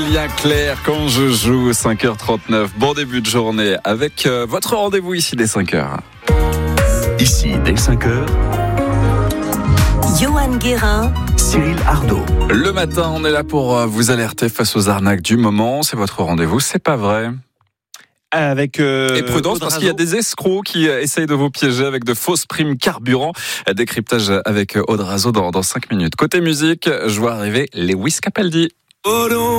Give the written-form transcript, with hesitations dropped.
Julien Clerc quand je joue 5h39. Bon début de journée avec votre rendez-vous ici dès 5h. Ici dès 5h. Johan Guérin, Cyril Ardo. Le matin, on est là pour vous alerter face aux arnaques du moment. C'est votre rendez-vous, c'est pas vrai. Et prudence parce qu'il y a des escrocs qui essayent de vous piéger avec de fausses primes carburant. Décryptage avec Aude Razo dans 5 minutes. Côté musique, je vois arriver Lewis Capaldi.